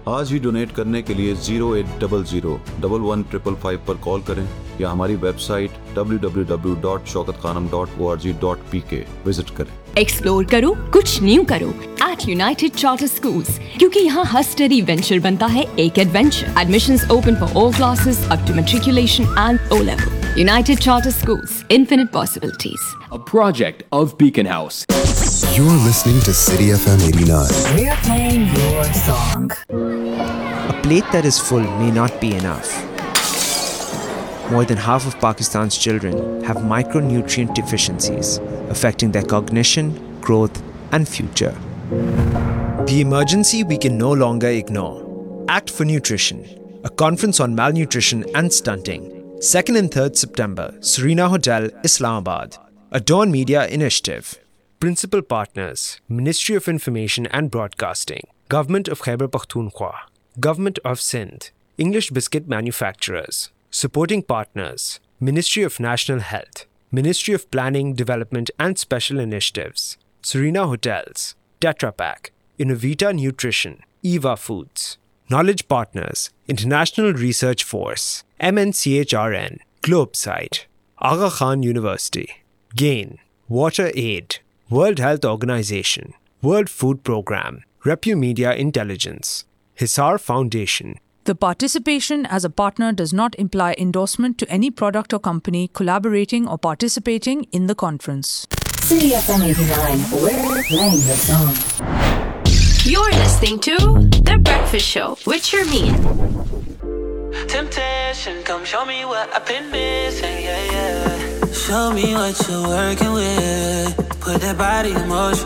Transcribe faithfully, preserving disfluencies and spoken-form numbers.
आज ही डोनेट करने के लिए zero eight double zero double one triple five पर कॉल करें या हमारी website W W W dot Shaukat Khanam dot O R G dot P के विजिट करें। एक्सप्लोर करो, कुछ न्यू करो एट यूनाइटेड चार्टर स्कूल्स, क्योंकि यहाँ हर स्टडी वेंचर बनता है एक adventure. Admissions open for all classes up to matriculation and O level. United Charter Schools, infinite possibilities. A project of Beacon House. You're listening to City F M eighty-nine. We're playing your song. A plate that is full may not be enough. More than half of Pakistan's children have micronutrient deficiencies, affecting their cognition, growth, and future. The emergency we can no longer ignore. Act for Nutrition, a conference on malnutrition and stunting. second and third September, Serena Hotel, Islamabad. A Dawn Media initiative. Principal partners, Ministry of Information and Broadcasting, Government of Khyber Pakhtunkhwa, Government of Sindh, English Biscuit Manufacturers. Supporting partners, Ministry of National Health, Ministry of Planning, Development and Special Initiatives, Serena Hotels, Tetra Pak, Innovita Nutrition, Eva Foods. Knowledge partners, International Research Force, M N C H R N, Globesite, Aga Khan University, GAIN, Water Aid, World Health Organization, World Food Programme, Repumedia Intelligence, Hisar Foundation. The participation as a partner does not imply endorsement to any product or company collaborating or participating in the conference. City F M eighty-nine, we're playing your song. You're listening to The Breakfast Show with Sharmeen. Temptation, come show me what I've been missing, yeah, yeah. Show me what you're working with. Put that body in motion.